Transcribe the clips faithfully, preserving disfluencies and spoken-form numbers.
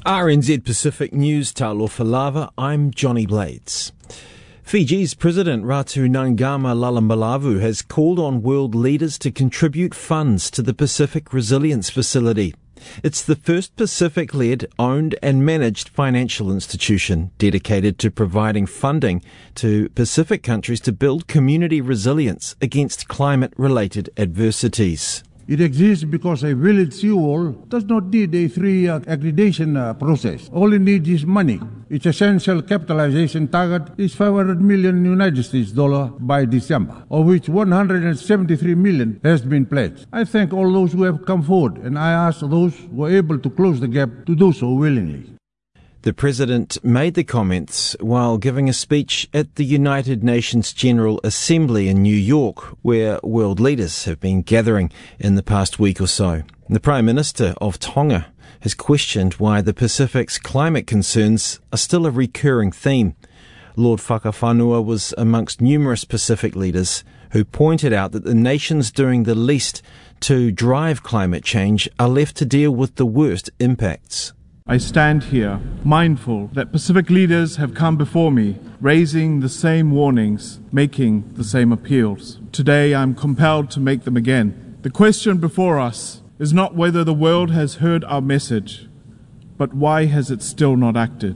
R N Z Pacific News, Talofa Lava, I'm Johnny Blades. Fiji's President Ratu Nangama Lalambalavu has called on world leaders to contribute funds to the Pacific Resilience Facility. It's the first Pacific-led, owned and managed financial institution dedicated to providing funding to Pacific countries to build community resilience against climate-related adversities. It exists because a village seawall does not need a three-year accreditation uh, process. All it needs is money. Its essential capitalization target is five hundred million United States dollars by December, of which one hundred seventy-three million has been pledged. I thank all those who have come forward, and I ask those who are able to close the gap to do so willingly. The President made the comments while giving a speech at the United Nations General Assembly in New York, where world leaders have been gathering in the past week or so. The Prime Minister of Tonga has questioned why the Pacific's climate concerns are still a recurring theme. Lord Whakawhanua was amongst numerous Pacific leaders who pointed out that the nations doing the least to drive climate change are left to deal with the worst impacts. I stand here mindful that Pacific leaders have come before me, raising the same warnings, making the same appeals. Today I'm compelled to make them again. The question before us is not whether the world has heard our message, but why has it still not acted?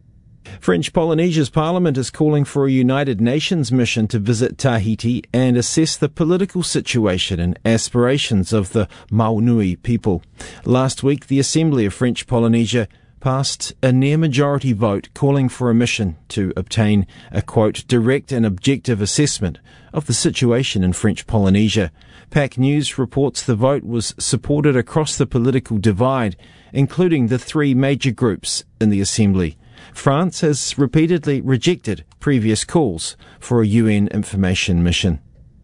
French Polynesia's parliament is calling for a United Nations mission to visit Tahiti and assess the political situation and aspirations of the Maunui people. Last week, the Assembly of French Polynesia passed a near-majority vote calling for a mission to obtain a, quote, direct and objective assessment of the situation in French Polynesia. P A C News reports the vote was supported across the political divide, including the three major groups in the Assembly. France has repeatedly rejected previous calls for a U N information mission.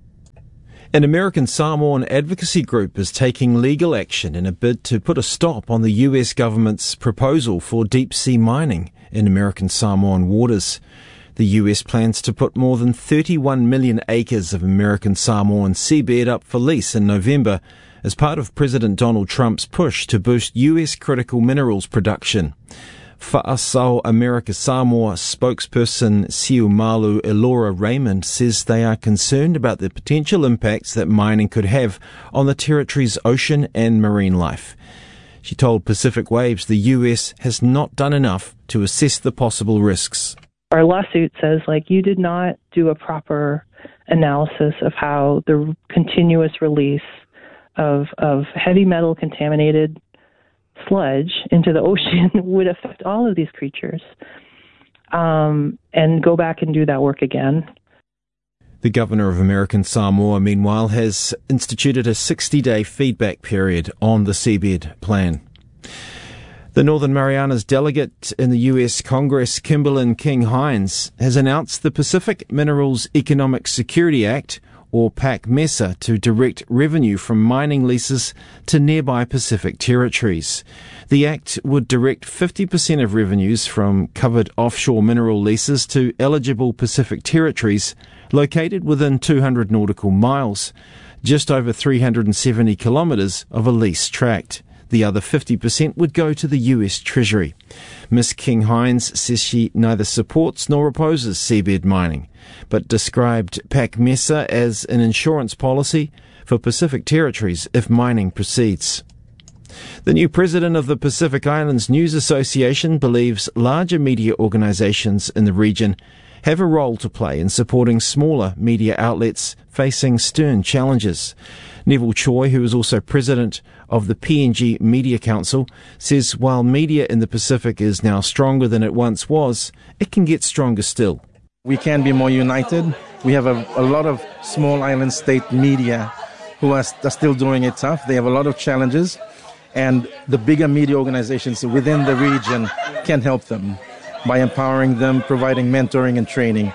An American Samoan advocacy group is taking legal action in a bid to put a stop on the U S government's proposal for deep-sea mining in American Samoan waters. The U S plans to put more than thirty-one million acres of American Samoan seabed up for lease in November as part of President Donald Trump's push to boost U S critical minerals production. Whaasau America Samoa spokesperson Siumalu Elora Raymond says they are concerned about the potential impacts that mining could have on the territory's ocean and marine life. She told Pacific Waves the U S has not done enough to assess the possible risks. Our lawsuit says, like, you did not do a proper analysis of how the continuous release of, of heavy metal contaminated sludge into the ocean would affect all of these creatures, um, and go back and do that work again. The governor of American Samoa, meanwhile, has instituted a sixty-day feedback period on the seabed plan. The Northern Marianas delegate in the U S Congress, Kimberlyn King-Hines, has announced the Pacific Minerals Economic Security Act, or PAC-MESA, to direct revenue from mining leases to nearby Pacific territories. The Act would direct fifty percent of revenues from covered offshore mineral leases to eligible Pacific territories located within two hundred nautical miles, just over three hundred seventy kilometres of a lease tract. The other fifty percent would go to the U S Treasury. Miss King-Hines says she neither supports nor opposes seabed mining, but described PAC-MESA as an insurance policy for Pacific territories if mining proceeds. The new president of the Pacific Islands News Association believes larger media organisations in the region have a role to play in supporting smaller media outlets facing stern challenges. Neville Choi, who is also president of the P N G Media Council, says while media in the Pacific is now stronger than it once was, it can get stronger still. We can be more united. We have a, a lot of small island state media who are, are still doing it tough. They have a lot of challenges, and the bigger media organizations within the region can help them by empowering them, providing mentoring and training.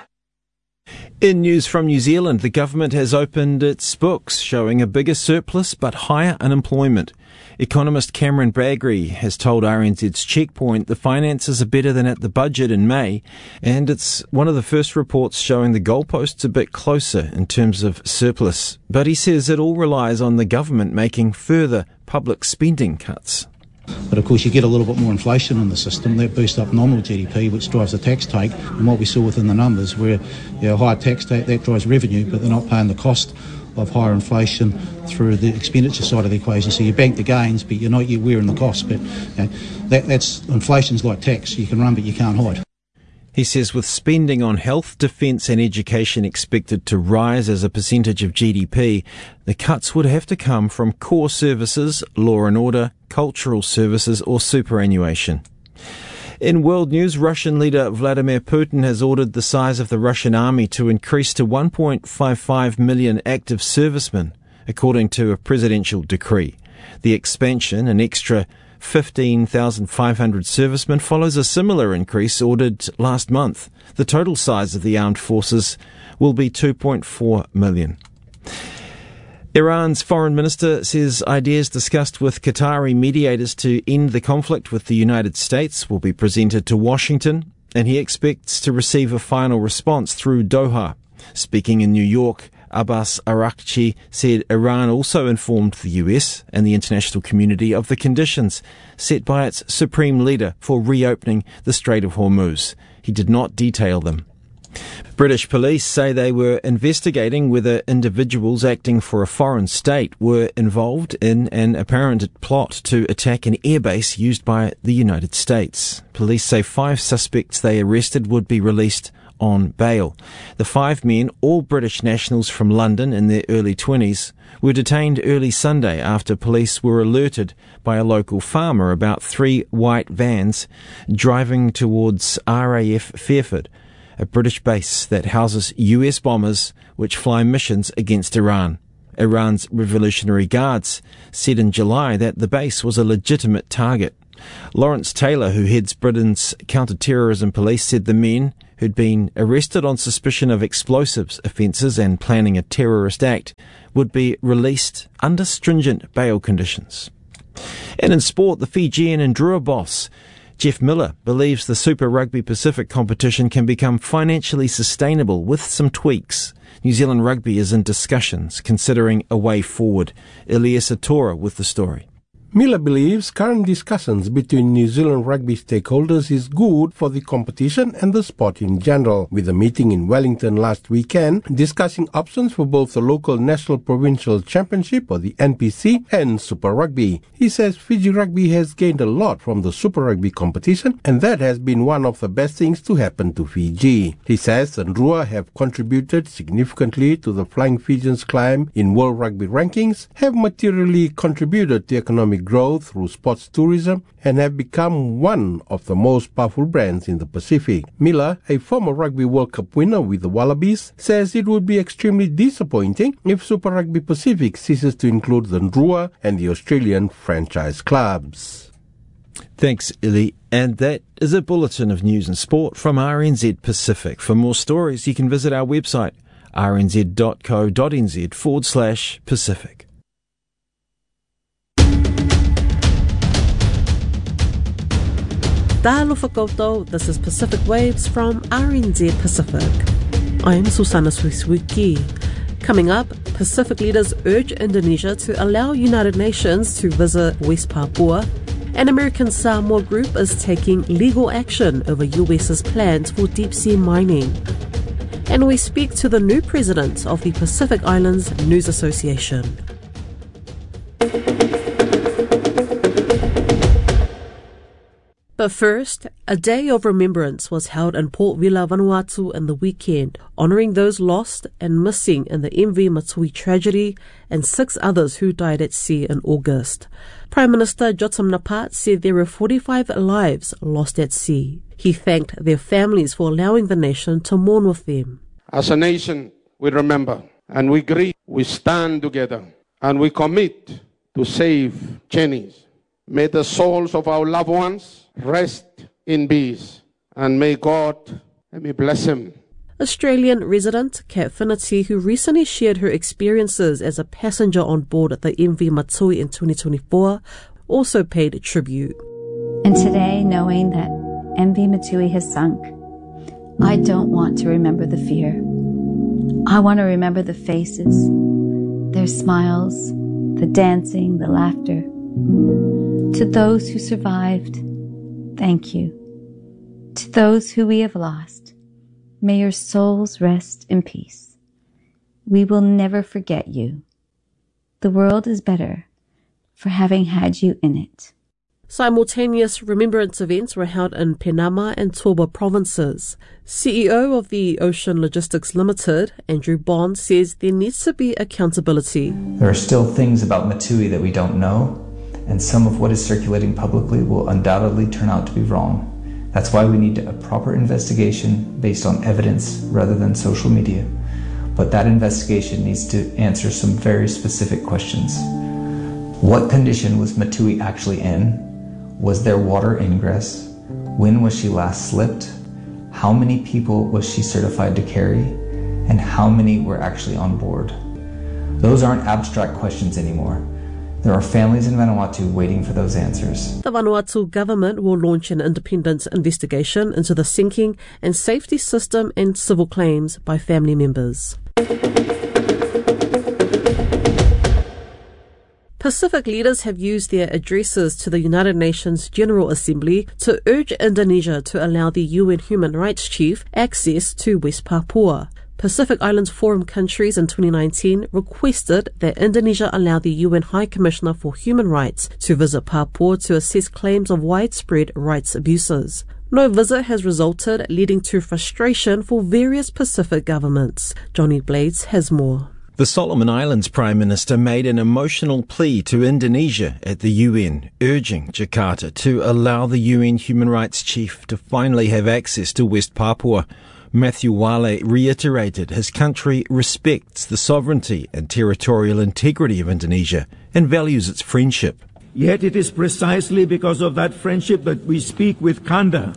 In news from New Zealand, the government has opened its books, showing a bigger surplus but higher unemployment. Economist Cameron Bagri has told R N Z's Checkpoint the finances are better than at the budget in May, and it's one of the first reports showing the goalposts a bit closer in terms of surplus. But he says it all relies on the government making further public spending cuts. But of course you get a little bit more inflation in the system, that boosts up nominal G D P, which drives the tax take, and what we saw within the numbers where you know, higher tax take, that drives revenue, but they're not paying the cost of higher inflation through the expenditure side of the equation. So you bank the gains, but you're not yet wearing the cost. But you know, that, that's inflation's like tax. You can run, but you can't hide. He says with spending on health, defence and education expected to rise as a percentage of G D P, the cuts would have to come from core services, law and order, cultural services or superannuation. In world news, Russian leader Vladimir Putin has ordered the size of the Russian army to increase to one point five five million active servicemen, according to a presidential decree. The expansion, an extra fifteen thousand five hundred servicemen, follows a similar increase ordered last month. The total size of the armed forces will be two point four million. Iran's foreign minister says ideas discussed with Qatari mediators to end the conflict with the United States will be presented to Washington, and he expects to receive a final response through Doha. Speaking in New York, Abbas Araghchi said Iran also informed the U S and the international community of the conditions set by its supreme leader for reopening the Strait of Hormuz. He did not detail them. British police say they were investigating whether individuals acting for a foreign state were involved in an apparent plot to attack an airbase used by the United States. Police say five suspects they arrested would be released on bail. The five men, all British nationals from London in their early twenties, were detained early Sunday after police were alerted by a local farmer about three white vans driving towards R A F Fairford, a British base that houses U S bombers which fly missions against Iran. Iran's Revolutionary Guards said in July that the base was a legitimate target. Lawrence Taylor, who heads Britain's counter-terrorism police, said the men, who'd been arrested on suspicion of explosives offences and planning a terrorist act, would be released under stringent bail conditions. And in sport, the Fijian and Drua boss Jeff Miller believes the Super Rugby Pacific competition can become financially sustainable with some tweaks. New Zealand Rugby is in discussions, considering a way forward. Elias Atora with the story. Miller believes current discussions between New Zealand rugby stakeholders is good for the competition and the sport in general, with a meeting in Wellington last weekend discussing options for both the local National Provincial Championship, or the N P C, and Super Rugby. He says Fiji Rugby has gained a lot from the Super Rugby competition, and that has been one of the best things to happen to Fiji. He says the Ndrua have contributed significantly to the Flying Fijians' climb in World Rugby rankings, have materially contributed to economic growth through sports tourism, and have become one of the most powerful brands in the Pacific. Miller, a former Rugby World Cup winner with the Wallabies, says it would be extremely disappointing if Super Rugby Pacific ceases to include the Ndrua and the Australian franchise clubs. Thanks, Illy. And that is a bulletin of news and sport from R N Z Pacific. For more stories, you can visit our website, rnz.co.nz forward slash Pacific. Talofa koutou, this is Pacific Waves from R N Z Pacific. I'm Susana Suisuiki. Coming up, Pacific leaders urge Indonesia to allow United Nations to visit West Papua. An American Samoa group is taking legal action over U S's plans for deep-sea mining. And we speak to the new president of the Pacific Islands News Association. But first, a day of remembrance was held in Port Vila, Vanuatu in the weekend, honouring those lost and missing in the M V Matui tragedy and six others who died at sea in August. Prime Minister Jotam Napat said there were forty-five lives lost at sea. He thanked their families for allowing the nation to mourn with them. As a nation, we remember and we grieve, we stand together and we commit to save Chinese. May the souls of our loved ones rest in peace, and may God, let me bless him. Australian resident Kat Finnerty, who recently shared her experiences as a passenger on board the M V Matui in twenty twenty-four, also paid tribute. And today, knowing that M V Matui has sunk, I don't want to remember the fear. I want to remember the faces, their smiles, the dancing, the laughter, To those who survived, thank you. To those who we have lost, may your souls rest in peace. We will never forget you. The world is better for having had you in it. Simultaneous remembrance events were held in Penama and Toba provinces. C E O of the Ocean Logistics Limited, Andrew Bond, says there needs to be accountability. There are still things about Matui that we don't know, and some of what is circulating publicly will undoubtedly turn out to be wrong. That's why we need a proper investigation based on evidence rather than social media. But that investigation needs to answer some very specific questions. What condition was Matui actually in? Was there water ingress? When was she last slipped? How many people was she certified to carry? And how many were actually on board? Those aren't abstract questions anymore. There are families in Vanuatu waiting for those answers. The Vanuatu government will launch an independent investigation into the sinking and safety system and civil claims by family members. Pacific leaders have used their addresses to the United Nations General Assembly to urge Indonesia to allow the U N Human Rights Chief access to West Papua. Pacific Islands Forum countries in twenty nineteen requested that Indonesia allow the U N High Commissioner for Human Rights to visit Papua to assess claims of widespread rights abuses. No visit has resulted, leading to frustration for various Pacific governments. Johnny Blades has more. The Solomon Islands Prime Minister made an emotional plea to Indonesia at the U N, urging Jakarta to allow the U N Human Rights Chief to finally have access to West Papua. Matthew Wale reiterated his country respects the sovereignty and territorial integrity of Indonesia and values its friendship. Yet it is precisely because of that friendship that we speak with candor.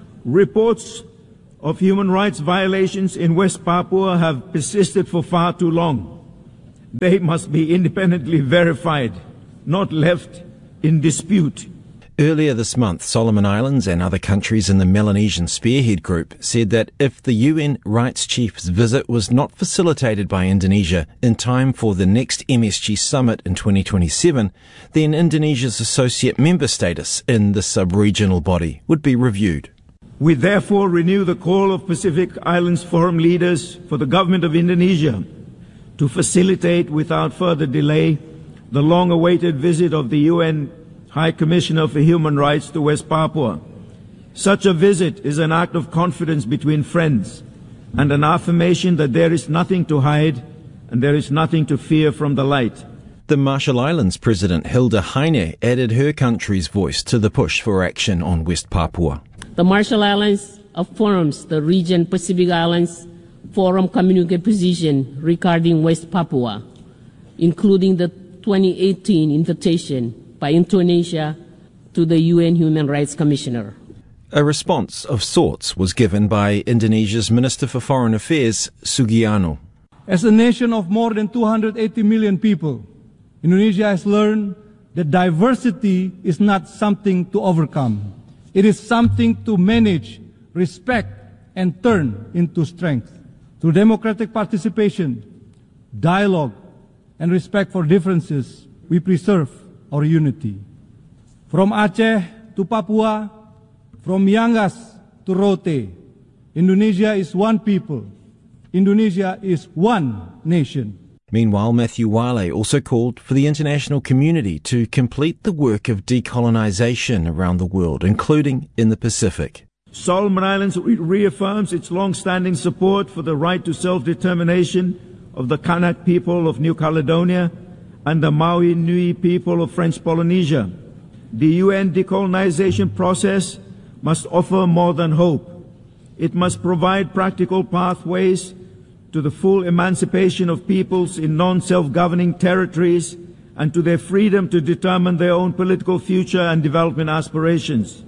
Reports of human rights violations in West Papua have persisted for far too long. They must be independently verified, not left in dispute. Earlier this month, Solomon Islands and other countries in the Melanesian Spearhead Group said that if the U N Rights Chief's visit was not facilitated by Indonesia in time for the next M S G summit in twenty twenty-seven, then Indonesia's associate member status in the sub-regional body would be reviewed. We therefore renew the call of Pacific Islands Forum leaders for the government of Indonesia to facilitate without further delay the long-awaited visit of the U N High Commissioner for Human Rights to West Papua. Such a visit is an act of confidence between friends and an affirmation that there is nothing to hide and there is nothing to fear from the light. The Marshall Islands President Hilda Heine added her country's voice to the push for action on West Papua. The Marshall Islands affirms the region Pacific Islands Forum communique position regarding West Papua, including the twenty eighteen invitation by Indonesia to the U N Human Rights Commissioner. A response of sorts was given by Indonesia's Minister for Foreign Affairs, Sugiarno. As a nation of more than two hundred eighty million people, Indonesia has learned that diversity is not something to overcome. It is something to manage, respect, and turn into strength. Through democratic participation, dialogue, and respect for differences, we preserve our unity. From Aceh to Papua, from Miangas to Rote, Indonesia is one people. Indonesia is one nation. Meanwhile, Matthew Wale also called for the international community to complete the work of decolonization around the world, including in the Pacific. Solomon Islands reaffirms its long-standing support for the right to self-determination of the Kanak people of New Caledonia and the Maui Nui people of French Polynesia. The U N decolonization process must offer more than hope. It must provide practical pathways to the full emancipation of peoples in non-self-governing territories and to their freedom to determine their own political future and development aspirations.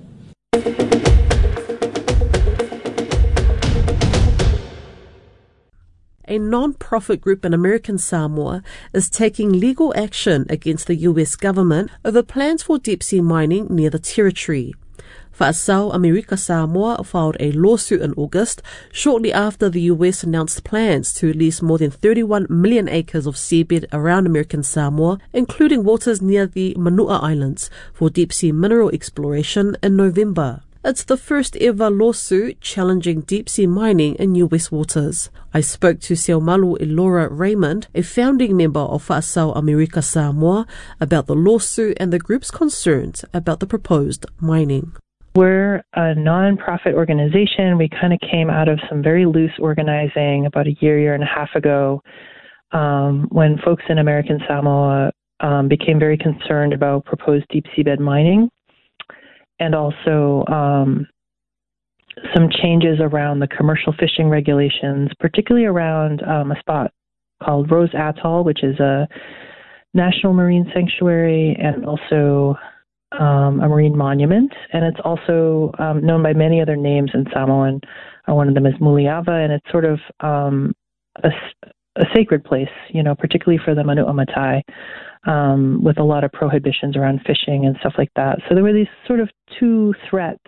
A non-profit group in American Samoa is taking legal action against the U S government over plans for deep-sea mining near the territory. Fa'asao America Samoa filed a lawsuit in August, shortly after the U S announced plans to lease more than thirty-one million acres of seabed around American Samoa, including waters near the Manua Islands, for deep-sea mineral exploration in November. It's the first ever lawsuit challenging deep-sea mining in U S waters. I spoke to Seomalu Elora Raymond, a founding member of Fa'asao America Samoa, about the lawsuit and the group's concerns about the proposed mining. We're a non-profit organization. We kind of came out of some very loose organizing about a year, year and a half ago, um, when folks in American Samoa um, became very concerned about proposed deep seabed mining, and also um, some changes around the commercial fishing regulations, particularly around um, a spot called Rose Atoll, which is a national marine sanctuary and also um, a marine monument. And it's also um, known by many other names in Samoan. Uh, one of them is Muliava, and it's sort of um, a, a sacred place, you know, particularly for the Manua Matai. Um, with a lot of prohibitions around fishing and stuff like that. So there were these sort of two threats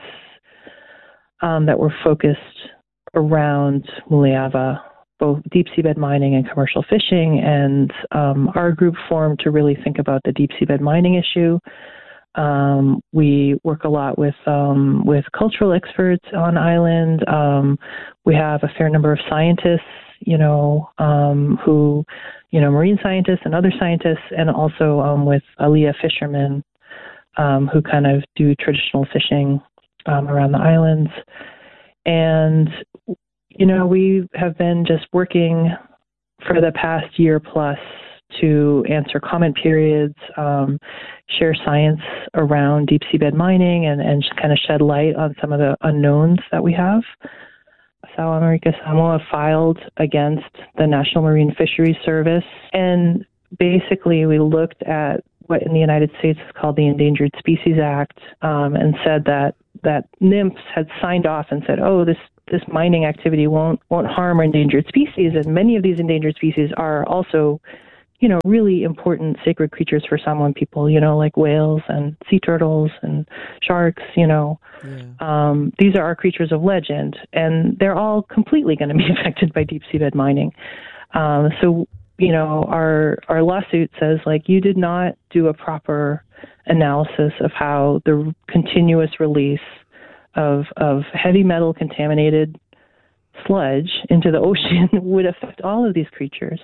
um, that were focused around Muliava, both deep seabed mining and commercial fishing. And um, our group formed to really think about the deep seabed mining issue. Um, we work a lot with um, with cultural experts on island. Um, we have a fair number of scientists, you know, um, who, you know, marine scientists and other scientists, and also um, with Aliyah fishermen um, who kind of do traditional fishing um, around the islands. And, you know, we have been just working for the past year plus to answer comment periods, um, share science around deep seabed mining, and, and just kind of shed light on some of the unknowns that we have. Fa'asao America Samoa filed against the National Marine Fisheries Service, and basically we looked at what in the United States is called the Endangered Species Act, um, and said that that N I M F had signed off and said, oh, this this mining activity won't won't harm endangered species, and many of these endangered species are also, you know, really important sacred creatures for Samoan people, you know, like whales and sea turtles and sharks, you know. Yeah. Um, these are our creatures of legend, and they're all completely going to be affected by deep seabed mining. Um, so, you know, our our lawsuit says, like, you did not do a proper analysis of how the continuous release of of heavy metal contaminated sludge into the ocean would affect all of these creatures.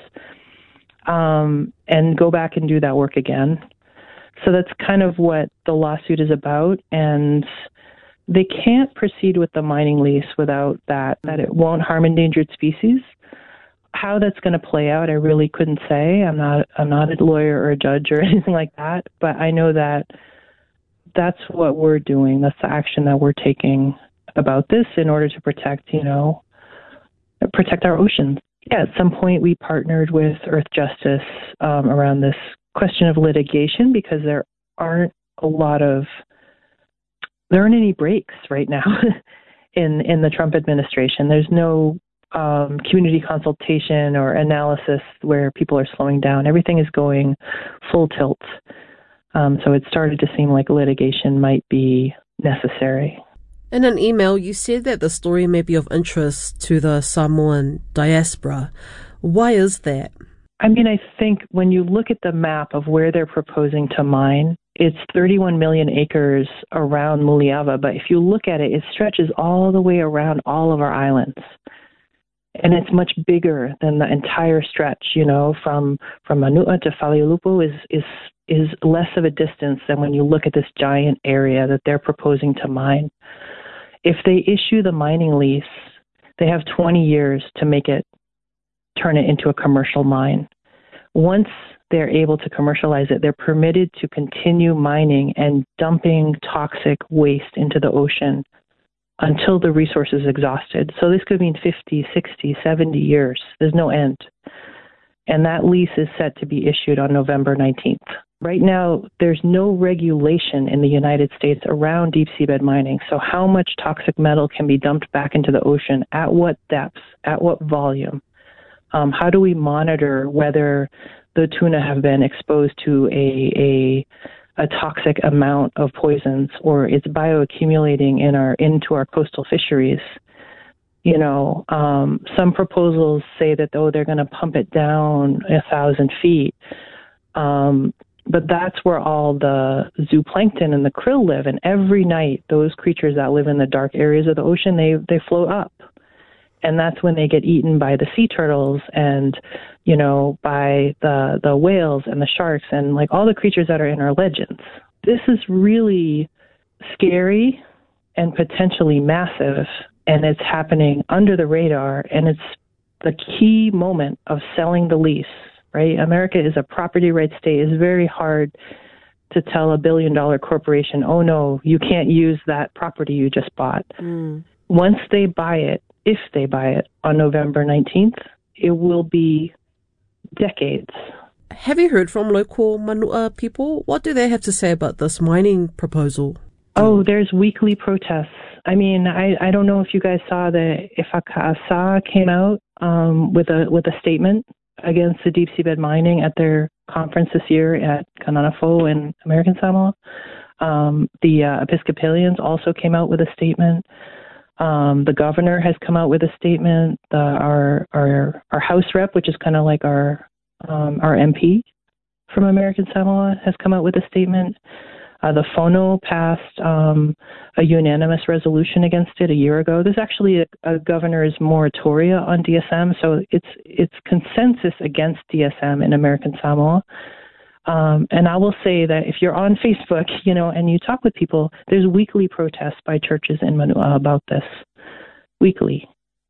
Um, and go back and do that work again. So that's kind of what the lawsuit is about, and they can't proceed with the mining lease without that, that it won't harm endangered species. How that's going to play out, I really couldn't say. I'm not, I'm not a lawyer or a judge or anything like that, but I know that that's what we're doing. That's the action that we're taking about this in order to protect, you know, protect our oceans. Yeah, at some point we partnered with Earth Justice um, around this question of litigation, because there aren't a lot of, there aren't any breaks right now in, in the Trump administration. There's no um, community consultation or analysis where people are slowing down. Everything is going full tilt. Um, so it started to seem like litigation might be necessary. In an email, you said that the story may be of interest to the Samoan diaspora. Why is that? I mean, I think when you look at the map of where they're proposing to mine, it's thirty-one million acres around Muliava, but if you look at it, it stretches all the way around all of our islands. And it's much bigger than the entire stretch, you know, from, from Manua to Faleulupo is, is, is less of a distance than when you look at this giant area that they're proposing to mine. If they issue the mining lease, they have twenty years to make it, turn it into a commercial mine. Once they're able to commercialize it, they're permitted to continue mining and dumping toxic waste into the ocean until the resource is exhausted. So this could mean fifty, sixty, seventy years. There's no end. And that lease is set to be issued on November nineteenth. Right now, there's no regulation in the United States around deep seabed mining. So how much toxic metal can be dumped back into the ocean? At what depths? At what volume? Um, how do we monitor whether the tuna have been exposed to a, a a toxic amount of poisons, or it's bioaccumulating in our into our coastal fisheries. You know, um, some proposals say that, oh, they're going to pump it down a thousand feet. Um, but that's where all the zooplankton and the krill live. And every night, those creatures that live in the dark areas of the ocean, they, they float up. And that's when they get eaten by the sea turtles and, you know, by the, the whales and the sharks and like all the creatures that are in our legends. This is really scary and potentially massive. And it's happening under the radar, and it's the key moment of selling the lease, right? America is a property rights state. It's very hard to tell a billion-dollar corporation, oh, no, you can't use that property you just bought. Mm. Once they buy it, if they buy it on November nineteenth, it will be decades. Have you heard from local Manua people? What do they have to say about this mining proposal? Oh, there's weekly protests. I mean, I, I don't know if you guys saw that Ifaka'asa came out um, with a with a statement against the deep seabed mining at their conference this year at Kananafo in American Samoa. Um, the uh, Episcopalians also came out with a statement. Um, the governor has come out with a statement. The, our our our House rep, which is kind of like our um, our M P from American Samoa, has come out with a statement. Uh, the Fono passed um, a unanimous resolution against it a year ago. There's actually a, a governor's moratoria on D S M, so it's it's consensus against D S M in American Samoa. Um, and I will say that if you're on Facebook, you know, and you talk with people, there's weekly protests by churches in Manua about this. Weekly.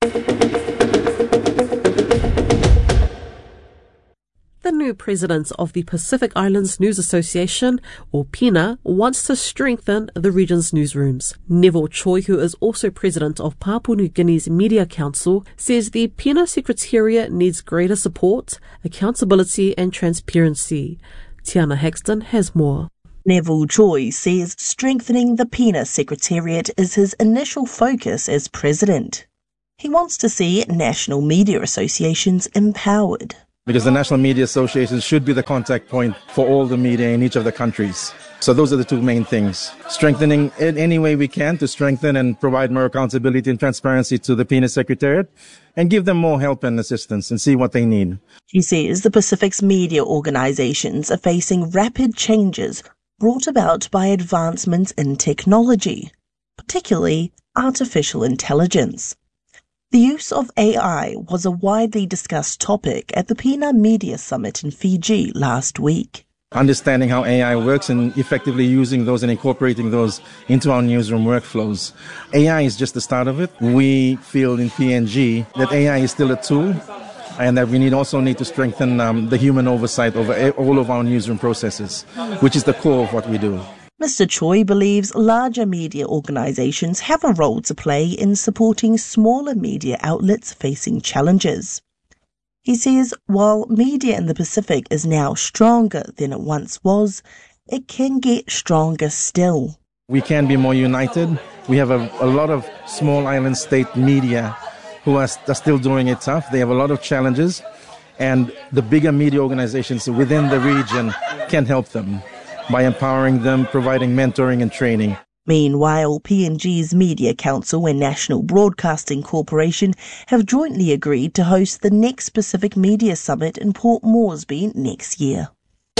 The new president of the Pacific Islands News Association, or PINA, wants to strengthen the region's newsrooms. Neville Choi, who is also president of Papua New Guinea's Media Council, says the PINA Secretariat needs greater support, accountability and transparency. Tiana Hexton has more. Neville Choi says strengthening the PINA Secretariat is his initial focus as president. He wants to see national media associations empowered. Because the National Media Association should be the contact point for all the media in each of the countries. So those are the two main things. Strengthening in any way we can to strengthen and provide more accountability and transparency to the PINA Secretariat and give them more help and assistance and see what they need. He says the Pacific's media organizations are facing rapid changes brought about by advancements in technology, particularly artificial intelligence. The use of A I was a widely discussed topic at the PINA Media Summit in Fiji last week. Understanding how A I works and effectively using those and incorporating those into our newsroom workflows. A I is just the start of it. We feel in P N G that A I is still a tool and that we need also need to strengthen um, the human oversight over all of our newsroom processes, which is the core of what we do. Mister Choi believes larger media organizations have a role to play in supporting smaller media outlets facing challenges. He says while media in the Pacific is now stronger than it once was, it can get stronger still. We can be more united. We have a, a lot of small island state media who are, are still doing it tough. They have a lot of challenges, and the bigger media organizations within the region can help them by empowering them, providing mentoring and training. Meanwhile, P N G's Media Council and National Broadcasting Corporation have jointly agreed to host the next Pacific Media Summit in Port Moresby next year.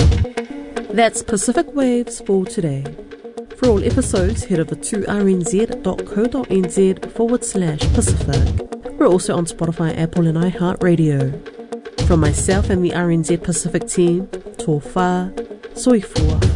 That's Pacific Waves for today. For all episodes, head over to rnz.co.nz forward slash Pacific. We're also on Spotify, Apple and iHeartRadio. From myself and the R N Z Pacific team, tō whā, soifua.